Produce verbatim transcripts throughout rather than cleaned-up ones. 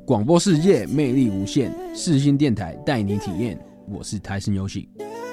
广播世界魅力无限，世新电台带你体验。我是台森游戏。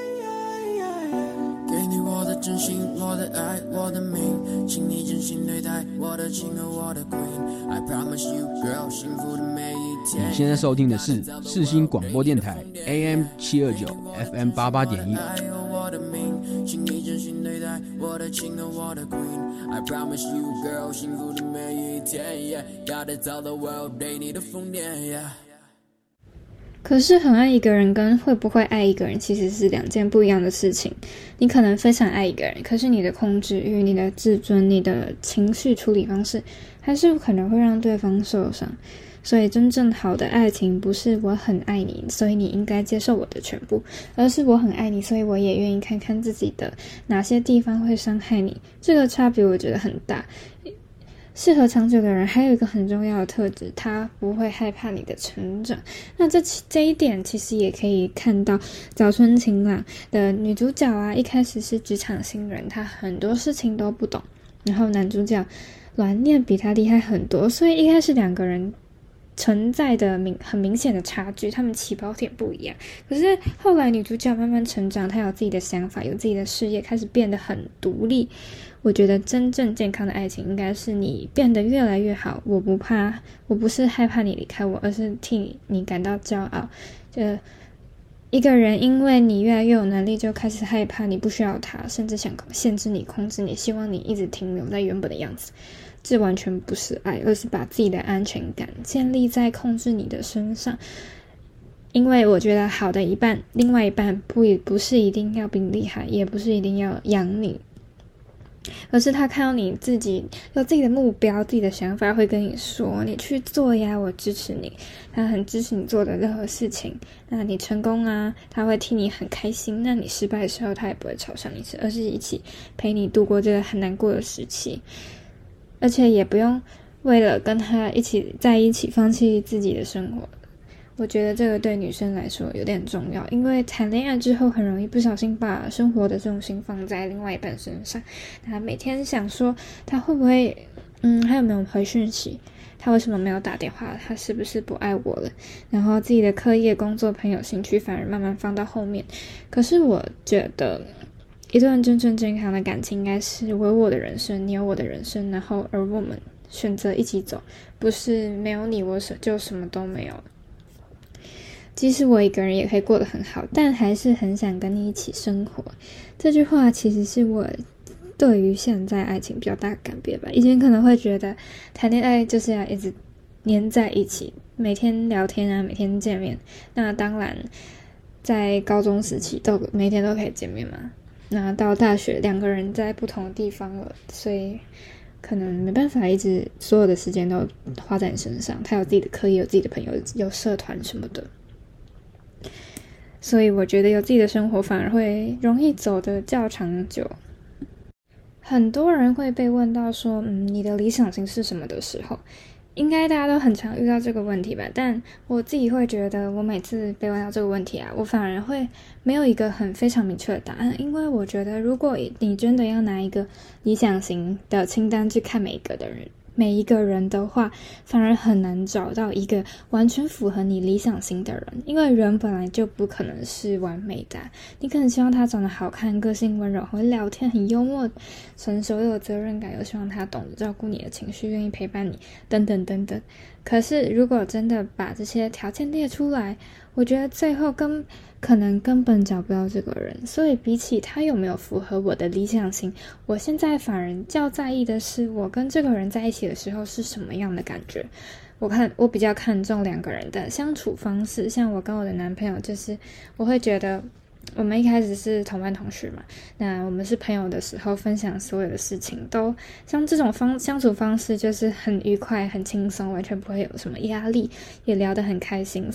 给你我的真心，我的爱，我的命，请你真心对待我的情和我的 queen。 I promise you girl， 幸福的每一天。 你现在收听的是世新广播电台 A M 七二九 F M 八八点一。 请你真心对待我的情和我的 queen。 I promise you girl， 幸福的每一天 yeah， 要得到的我有对你的疯癫 yeah。 可是很爱一个人跟会不会爱一个人其实是两件不一样的事情。你可能非常爱一个人，可是你的控制欲、你的自尊、你的情绪处理方式还是可能会让对方受伤。所以真正好的爱情不是我很爱你，所以你应该接受我的全部，而是我很爱你，所以我也愿意看看自己的哪些地方会伤害你。这个差别我觉得很大。适合长久的人还有一个很重要的特质，他不会害怕你的成长。那这这一点其实也可以看到早春晴朗的女主角啊，一开始是职场新人，她很多事情都不懂，然后男主角软念比她厉害很多，所以一开始两个人存在的明很明显的差距，他们起跑点不一样。可是后来女主角慢慢成长，她有自己的想法，有自己的事业，开始变得很独立。我觉得真正健康的爱情应该是你变得越来越好，我不怕，我不是害怕你离开我，而是替你感到骄傲。就一个人因为你越来越有能力，就开始害怕你不需要他，甚至想限制你、控制你，希望你一直停留在原本的样子。这完全不是爱，而是把自己的安全感建立在控制你的身上。因为我觉得好的一半，另外一半不不是一定要比你厉害，也不是一定要养你，而是他看到你自己有自己的目标、自己的想法，会跟你说你去做呀，我支持你。他很支持你做的任何事情。那你成功啊，他会替你很开心。那你失败的时候，他也不会嘲笑你，而是一起陪你度过这个很难过的时期。而且也不用为了跟他一起在一起放弃自己的生活。我觉得这个对女生来说有点重要，因为谈恋爱之后很容易不小心把生活的重心放在另外一半身上。他每天想说他会不会嗯，还有没有回讯息，他为什么没有打电话，他是不是不爱我了，然后自己的课业、工作、朋友、兴趣反而慢慢放到后面。可是我觉得一段真正健康的感情应该是我有我的人生，你有我的人生，然后而我们选择一起走，不是没有你我就什么都没有。即使我一个人也可以过得很好，但还是很想跟你一起生活。这句话其实是我对于现在爱情比较大的改变吧。以前可能会觉得谈恋爱就是要一直黏在一起，每天聊天啊，每天见面。那当然在高中时期都每天都可以见面嘛。那到大学两个人在不同的地方了，所以可能没办法一直所有的时间都花在你身上。他有自己的课业，有自己的朋友，有社团什么的。所以我觉得有自己的生活反而会容易走得较长久。很多人会被问到说嗯，你的理想型是什么的时候，应该大家都很常遇到这个问题吧。但我自己会觉得我每次被问到这个问题啊，我反而会没有一个很非常明确的答案。因为我觉得如果你真的要拿一个理想型的清单去看每一个的人每一个人的话，反而很难找到一个完全符合你理想型的人。因为人本来就不可能是完美的，你可能希望他长得好看，个性温柔，会聊天，很幽默，成熟，又有责任感，又希望他懂得照顾你的情绪，愿意陪伴你，等等等等。可是如果真的把这些条件列出来，我觉得最后根可能根本找不到这个人。所以比起他有没有符合我的理想型，我现在反而较在意的是我跟这个人在一起的时候是什么样的感觉。我看我比较看重两个人的相处方式。像我跟我的男朋友，就是我会觉得我们一开始是同班同学嘛，那我们是朋友的时候分享所有的事情，都像这种方相处方式就是很愉快很轻松，完全不会有什么压力，也聊得很开心。